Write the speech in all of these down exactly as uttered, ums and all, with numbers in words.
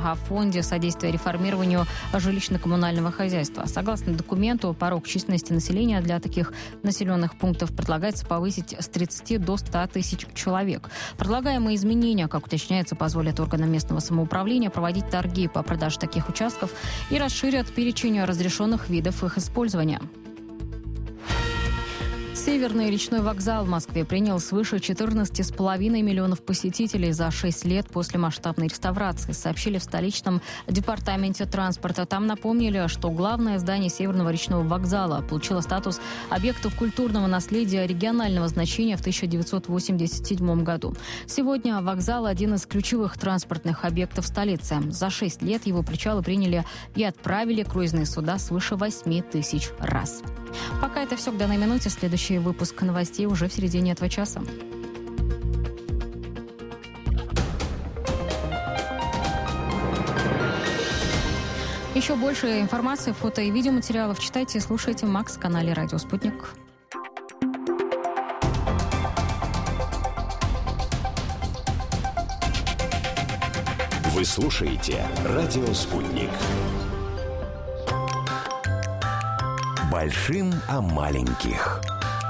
о фонде содействия реформированию жилищно-коммунального хозяйства. Согласно документу, порог численности населения для таких населенных пунктов предлагается повысить с тридцати до ста тысяч человек. Предлагаемые изменения, как уточняется, позволят органам местного самоуправления проводить торги по продаже таких участков и расширят перечень разрешенных видов их использования. Северный речной вокзал в Москве принял свыше четырнадцати с половиной миллионов посетителей за шесть лет после масштабной реставрации, сообщили в столичном департаменте транспорта. Там напомнили, что главное здание Северного речного вокзала получило статус объекта культурного наследия регионального значения в тысяча девятьсот восемьдесят седьмом году. Сегодня вокзал – один из ключевых транспортных объектов столицы. За шесть лет его причалы приняли и отправили круизные суда свыше восьми тысяч раз. Пока это все к данной минуте. Следующий выпуск новостей уже в середине этого часа. Еще больше информации, фото и видеоматериалов читайте и слушайте в Макс-канале «Радио Спутник». Вы слушаете «Радио Спутник». Большим о маленьких.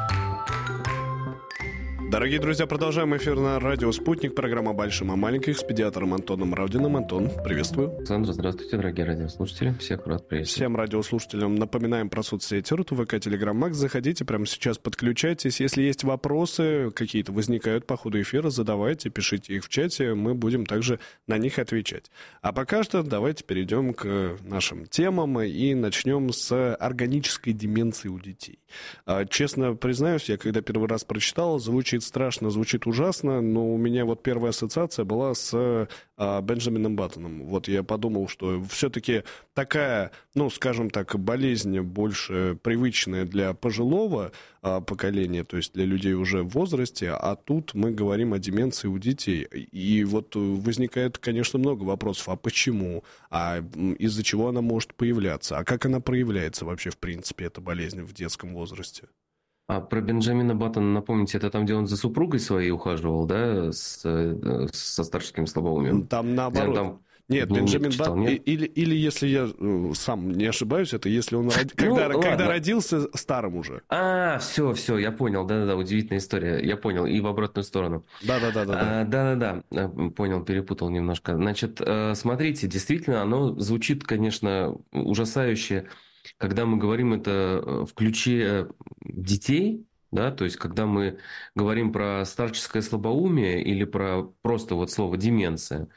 Дорогие друзья, продолжаем эфир на радио «Спутник». Программа «Большим о маленьких» с педиатром Антоном Равдиным. Антон, приветствую. Александр, здравствуйте, дорогие радиослушатели. Всех рад приветствовать. Всем радиослушателям напоминаем про соцсети РУ, ВК, Телеграм, Макс. Заходите прямо сейчас, подключайтесь. Если есть вопросы, какие-то возникают по ходу эфира, задавайте, пишите их в чате. Мы будем также на них отвечать. А пока что давайте перейдем к нашим темам и начнем с органической деменции у детей. Честно признаюсь, я когда первый раз прочитал, звучит страшно, звучит ужасно, но у меня вот первая ассоциация была с а, Бенджамином Баттоном. Вот я подумал, что все-таки такая, ну, скажем так, болезнь больше привычная для пожилого а, поколения, то есть для людей уже в возрасте, а тут мы говорим о деменции у детей. И вот возникает, конечно, много вопросов, а почему, а из-за чего она может появляться, а как она проявляется вообще, в принципе, эта болезнь в детском возрасте? А про Бенджамина Баттона, напомните, это там, где он за супругой своей ухаживал, да, с, со старческим слабоумием? Там наоборот. Там... Нет, Бенджамин Баттон, или, или если я сам не ошибаюсь, это если он род... ну, когда, когда родился старым уже. А, все, все, я понял, да-да-да, удивительная история, я понял, и в обратную сторону. Да-да-да. Да-да-да, понял, перепутал немножко. Значит, смотрите, действительно, оно звучит, конечно, ужасающе, когда мы говорим это в ключе детей, да, то есть когда мы говорим про старческое слабоумие или про просто вот слово деменция,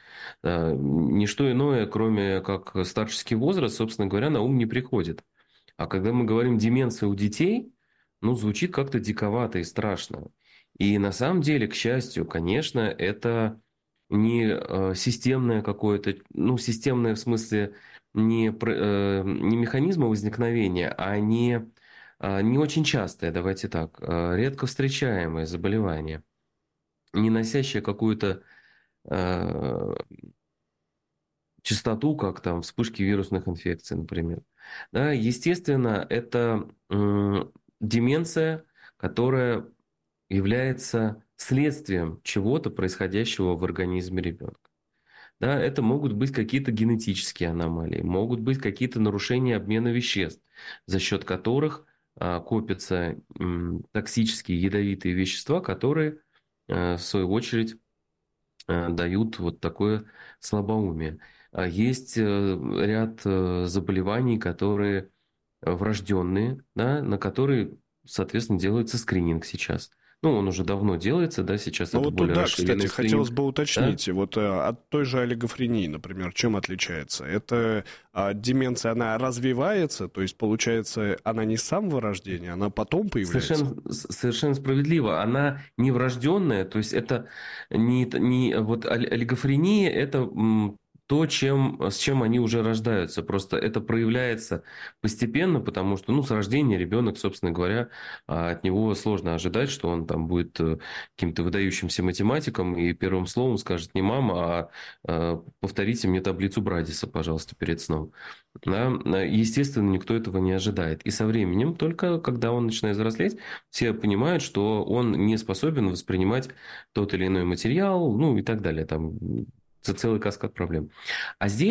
не что иное, кроме как старческий возраст, собственно говоря, на ум не приходит. А когда мы говорим деменция у детей, ну, звучит как-то диковато и страшно. И на самом деле, к счастью, конечно, это не системное какое-то, ну, системное в смысле не, не механизма возникновения, а не, не очень частое, давайте так, редко встречаемое заболевание, не носящее какую-то э, частоту, как там вспышки вирусных инфекций, например. Да, естественно, это э, деменция, которая является следствием чего-то, происходящего в организме ребенка. Да, это могут быть какие-то генетические аномалии, могут быть какие-то нарушения обмена веществ, за счет которых а, копятся м, токсические ядовитые вещества, которые, а, в свою очередь, а, дают вот такое слабоумие. А есть а, ряд а, заболеваний, которые врожденные, да, на которые, соответственно, делается скрининг сейчас. Ну, он уже давно делается, да, сейчас ну, это вот более туда, расширенный кстати, скрининг. хотелось бы уточнить, да? вот а, от той же олигофрении, например, чем отличается? Это а, деменция, она развивается, то есть, получается, она не с самого рождения, она потом появляется? Совершенно, совершенно справедливо. Она не врожденная, то есть, это не, не вот олигофрения, это то, чем, с чем они уже рождаются. Просто это проявляется постепенно, потому что, ну, с рождения ребенок, собственно говоря, от него сложно ожидать, что он там будет каким-то выдающимся математиком и первым словом скажет не мама, а повторите мне таблицу Брадиса, пожалуйста, перед сном. Да? Естественно, никто этого не ожидает. И со временем, только когда он начинает взрослеть, все понимают, что он не способен воспринимать тот или иной материал, ну и так далее. Там целый каскад проблем. А здесь